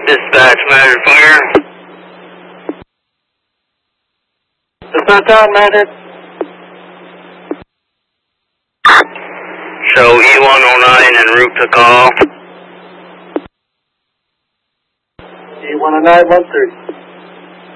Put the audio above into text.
Dispatch, Magic Fire. Dispatch on, Magic. Show E109 en route to call. E109, 13.